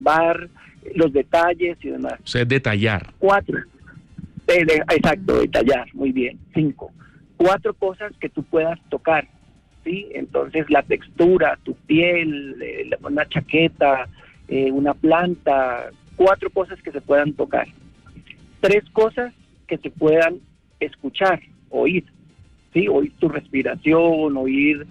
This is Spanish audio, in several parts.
bar, los detalles y demás. O sea, es detallar. 4. Exacto, detallar, muy bien. 5. 4 cosas que tú puedas tocar, ¿sí? Entonces, la textura, tu piel, una chaqueta, una planta, 4 cosas que se puedan tocar. 3 cosas que se puedan escuchar, oír, ¿sí? Oír tu respiración, oír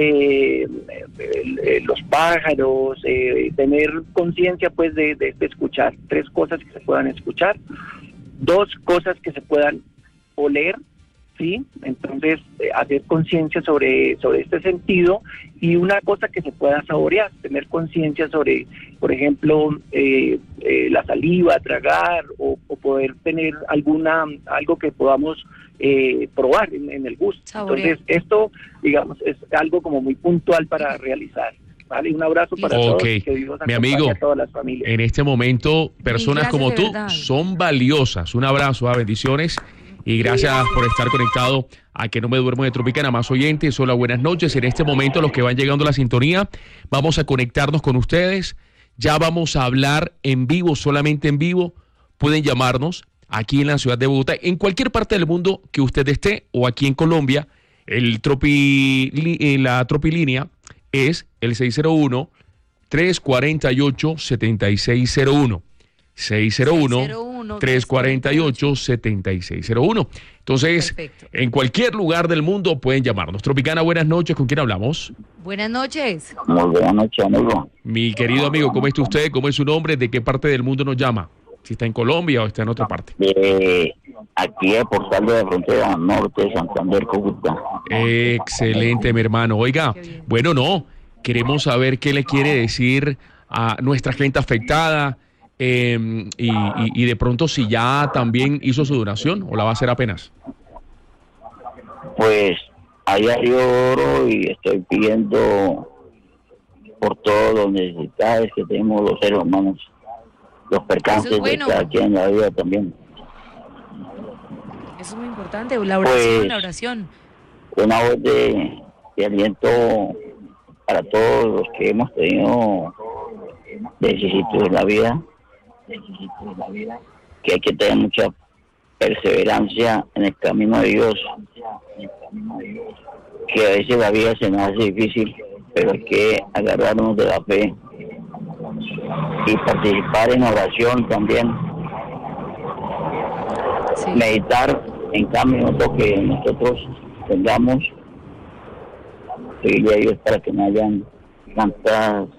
los pájaros, tener conciencia pues de escuchar. 3 cosas que se puedan escuchar. 2 cosas que se puedan oler, ¿sí? Entonces, hacer conciencia sobre este sentido, y una cosa que se pueda saborear, tener conciencia sobre, por ejemplo, la saliva, tragar, o poder tener algo que podamos probar en el gusto. Saborear. Entonces, esto, digamos, es algo como muy puntual para realizar. ¿Vale? Un abrazo para todos, que Dios mi acompañe amigo, a todas las familias. En este momento, personas como tú son valiosas. Un abrazo, bendiciones. Y gracias por estar conectado a Que No Me Duermo de Tropicana. Más oyentes, hola, buenas noches. En este momento, los que van llegando a la sintonía, vamos a conectarnos con ustedes. Ya vamos a hablar en vivo, solamente en vivo. Pueden llamarnos aquí en la ciudad de Bogotá, en cualquier parte del mundo que usted esté, o aquí en Colombia. La Tropilínea es el 601-348-7601. 601-348-7601. Entonces, perfecto, en cualquier lugar del mundo pueden llamarnos. Tropicana, buenas noches. ¿Con quién hablamos? Buenas noches. Muy buenas noches, amigo. Mi querido amigo, ¿cómo está usted? ¿Cómo es su nombre? ¿De qué parte del mundo nos llama? Si está en Colombia o está en otra parte. Aquí es Portal de la Frontera Norte, Santander, Cúcuta. Excelente, mi hermano. Oiga, bueno, no, queremos saber qué le quiere decir a nuestra gente afectada, y de pronto si ya también hizo su donación o la va a hacer apenas. Pues allá yo oro y estoy pidiendo por todos los necesidades que tenemos los seres humanos, los percances de cada quien en la vida también. Eso es muy importante, la oración, pues, la oración. Una voz de aliento para todos los que hemos tenido vicisitudes en la vida, que hay que tener mucha perseverancia en el camino de Dios, que a veces la vida se nos hace difícil, pero hay que agarrarnos de la fe y participar en oración también, sí. Meditar en cada minuto que nosotros tengamos, pedirle a Dios para que no hayan tantas,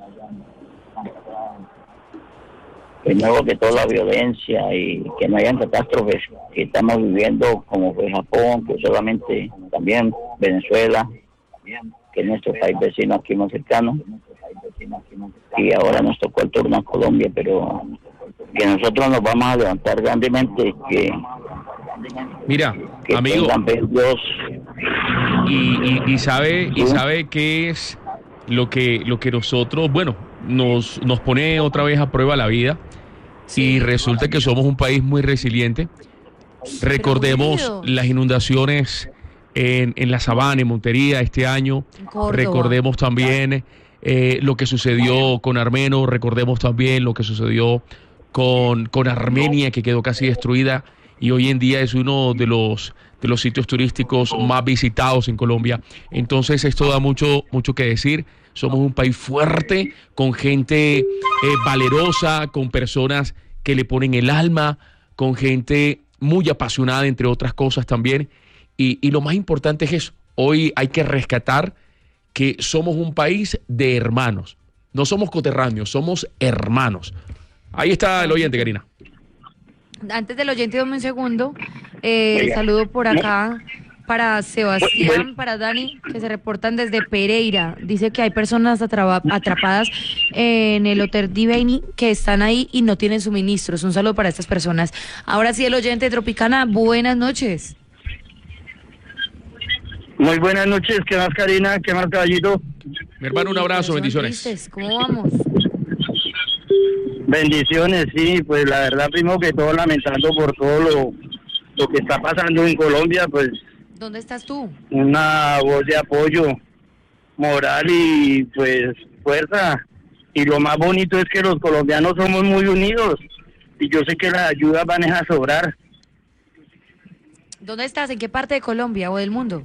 primero que toda la violencia y que no hayan catástrofes que estamos viviendo, como fue Japón, que solamente también Venezuela, que es nuestro país vecino aquí más cercano, y ahora nos tocó el turno a Colombia, pero que nosotros nos vamos a levantar grandemente, que mira, que amigo, Dios. Y sabe qué es lo que nosotros, bueno, nos pone otra vez a prueba la vida, y resulta que somos un país muy resiliente. Recordemos las inundaciones en la Sabana, en Montería este año. Recordemos también lo que sucedió con Armeno. Recordemos también lo que sucedió con Armenia, que quedó casi destruida y hoy en día es uno de los sitios turísticos más visitados en Colombia. Entonces esto da mucho que decir. Somos un país fuerte, con gente valerosa, con personas que le ponen el alma, con gente muy apasionada, entre otras cosas también. Y lo más importante es eso. Hoy hay que rescatar que somos un país de hermanos. No somos coterráneos, somos hermanos. Ahí está el oyente, Karina. Antes del oyente, dame un segundo. Saludo por acá para Sebastián, para Dani, que se reportan desde Pereira. Dice que hay personas atrapadas en el Hotel Diveni que están ahí y no tienen suministros. Un saludo para estas personas. Ahora sí, el oyente de Tropicana, buenas noches. Muy buenas noches, ¿qué más, Karina? ¿Qué más, caballito? Mi hermano, un abrazo, bendiciones. Tristes. ¿Cómo vamos? Bendiciones, sí, pues la verdad, primero que todo, lamentando por todo lo que está pasando en Colombia, pues... ¿Dónde estás tú? Una voz de apoyo moral y, pues, fuerza y lo más bonito es que los colombianos somos muy unidos y yo sé que las ayudas van a sobrar. ¿Dónde estás? ¿En qué parte de Colombia o del mundo?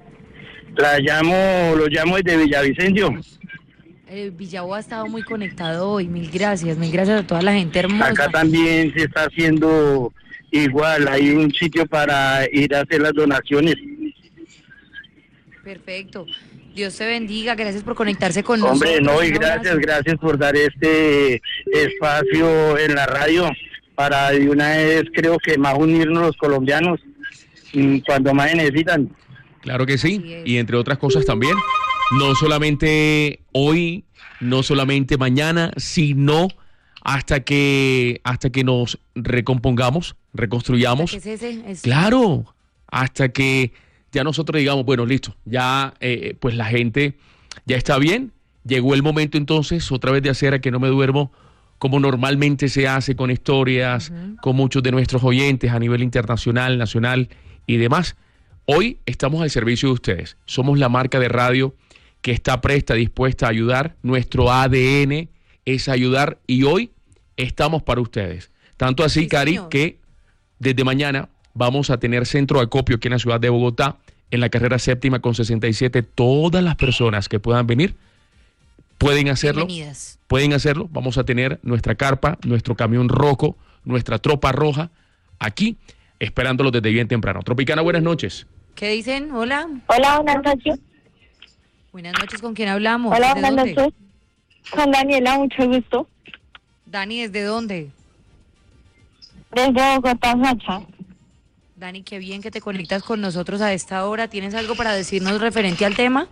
Lo llamo desde Villavicencio. Villavo ha estado muy conectado hoy, mil gracias a toda la gente hermosa. Acá también se está haciendo igual, hay un sitio para ir a hacer las donaciones. Perfecto, Dios te bendiga, gracias por conectarse con Hombre, nosotros. no, y gracias por dar este espacio en la radio para de una vez creo que más unirnos los colombianos cuando más necesitan. Claro que sí, y entre otras cosas también, no solamente hoy, no solamente mañana, sino hasta que nos recompongamos, reconstruyamos. ¿Qué es ese? Claro, hasta que ya nosotros digamos, bueno, listo, ya pues la gente ya está bien, llegó el momento entonces otra vez de hacer A que no me duermo como normalmente se hace con historias, con muchos de nuestros oyentes a nivel internacional, nacional y demás. Hoy estamos al servicio de ustedes. Somos la marca de radio que está presta, dispuesta a ayudar. Nuestro ADN es ayudar y hoy estamos para ustedes. Tanto así, sí, Cari, señor, que desde mañana vamos a tener centro de acopio aquí en la ciudad de Bogotá, en la carrera séptima con 67. Todas las personas que puedan venir pueden hacerlo. Bienvenidas. Pueden hacerlo. Vamos a tener nuestra carpa, nuestro camión rojo, nuestra tropa roja aquí, esperándolos desde bien temprano. Tropicana, buenas noches. ¿Qué dicen? Hola. Hola, buenas noches. Buenas noches, ¿con quién hablamos? Hola, buenas noches. Con Daniela, mucho gusto. Dani, ¿desde dónde? Desde Bogotá, Sacha. Dani, qué bien que te conectas con nosotros a esta hora. ¿Tienes algo para decirnos referente al tema?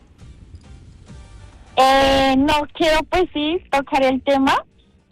No quiero, pues sí, tocar el tema.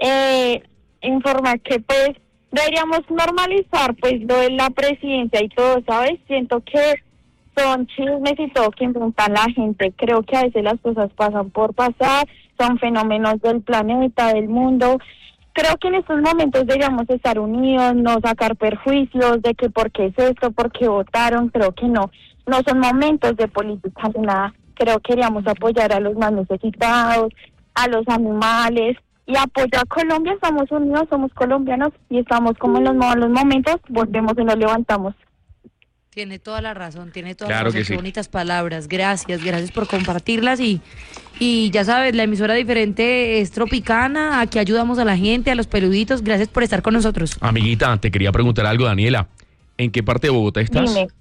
Informar que, pues, deberíamos normalizar, pues, lo de la presidencia y todo, ¿sabes? Siento que son chismes y todo que inventan la gente. Creo que a veces las cosas pasan por pasar, son fenómenos del planeta, del mundo. Creo que en estos momentos deberíamos estar unidos, no sacar perjuicios de que por qué es esto, por qué votaron. Creo que no son momentos de política ni nada. Creo que queríamos apoyar a los más necesitados, a los animales y apoyar a Colombia. Estamos unidos, somos colombianos y estamos como en los malos momentos, volvemos y nos levantamos. Tiene toda la razón, Claro la razón. que sí. Qué bonitas palabras. Gracias por compartirlas y ya sabes, la emisora diferente es Tropicana, aquí ayudamos a la gente, a los peluditos. Gracias por estar con nosotros. Amiguita, te quería preguntar algo, Daniela. ¿En qué parte de Bogotá estás? Dime.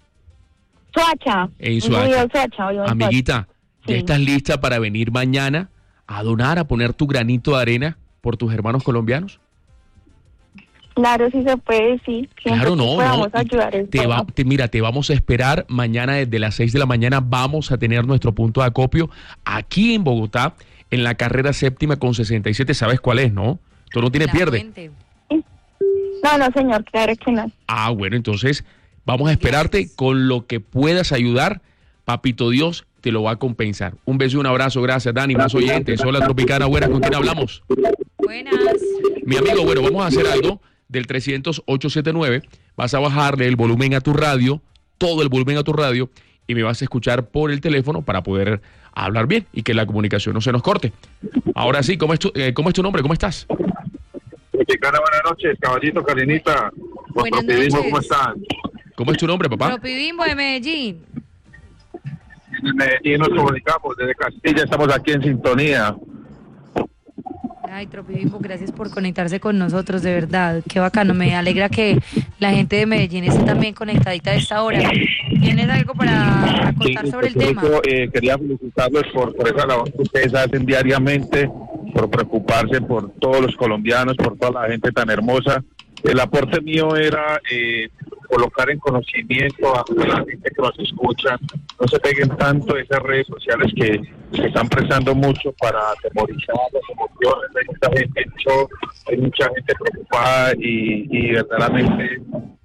Soacha. En Soacha. Vivo en Amiguita, ¿ya Sí. estás lista para venir mañana a donar, a poner tu granito de arena por tus hermanos colombianos? Claro, sí se puede, sí. Claro, no. Podamos ayudar. Mira, te vamos a esperar mañana desde las 6 de la mañana. Vamos a tener nuestro punto de acopio aquí en Bogotá, en la carrera séptima con 67. ¿Sabes cuál es, no? Tú no tienes pierde. Fuente. No, señor, claro que no. Ah, bueno, entonces vamos a esperarte. Gracias. Con lo que puedas ayudar. Papito Dios te lo va a compensar. Un beso y un abrazo. Gracias, Dani. Más oyentes. Hola, Tropicana. Buenas, ¿con quién hablamos? Buenas. Mi amigo, bueno, vamos a hacer algo del 300-879. Vas a bajarle el volumen a tu radio, todo el volumen a tu radio, y me vas a escuchar por el teléfono para poder hablar bien y que la comunicación no se nos corte. Ahora sí, ¿cómo es tu nombre? ¿Cómo estás? Tropicana, buenas noches, caballito, Karenita. Buenas Rapidismo, noches. ¿cómo están? ¿Cómo es tu nombre, papá? Tropibimbo de Medellín. En Medellín nos comunicamos desde Castilla, estamos aquí en sintonía. Ay, Tropibimbo, gracias por conectarse con nosotros, de verdad. Qué bacano, me alegra que la gente de Medellín esté también conectadita a esta hora. ¿Tienes algo para contar sobre el tema? Quería felicitarlos por esa labor que ustedes hacen diariamente, por preocuparse por todos los colombianos, por toda la gente tan hermosa. El aporte mío era colocar en conocimiento a la gente que nos escucha, no se peguen tanto esas redes sociales que se están prestando mucho para atemorizar las emociones hay mucha gente preocupada y verdaderamente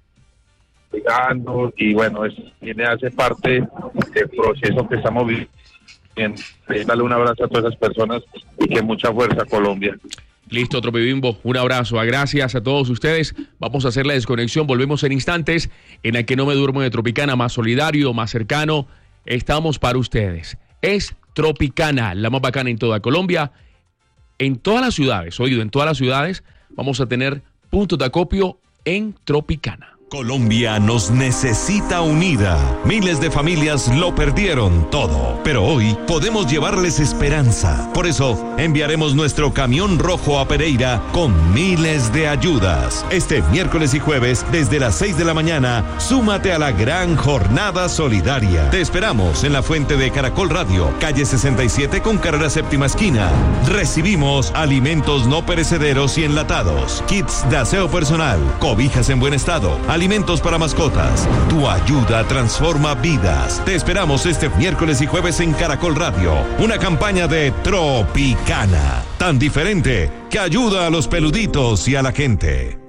pegando, y bueno, hace parte del proceso que estamos viviendo. Darle un abrazo a todas esas personas y que mucha fuerza, Colombia. Listo, Tropibimbo, un abrazo. Gracias a todos ustedes. Vamos a hacer la desconexión. Volvemos en instantes en el que no me duermo de Tropicana, más solidario, más cercano. Estamos para ustedes. Es Tropicana, la más bacana en toda Colombia. en todas las ciudades, en todas las ciudades vamos a tener puntos de acopio en Tropicana. Colombia nos necesita unida. Miles de familias lo perdieron todo, pero hoy podemos llevarles esperanza. Por eso enviaremos nuestro camión rojo a Pereira con miles de ayudas. Este miércoles y jueves, desde las 6 de la mañana, súmate a la gran jornada solidaria. Te esperamos en la fuente de Caracol Radio, calle 67 con carrera séptima esquina. Recibimos alimentos no perecederos y enlatados, kits de aseo personal, cobijas en buen estado, alimentos para mascotas. Tu ayuda transforma vidas. Te esperamos este miércoles y jueves en Caracol Radio. Una campaña de Tropicana, tan diferente que ayuda a los peluditos y a la gente.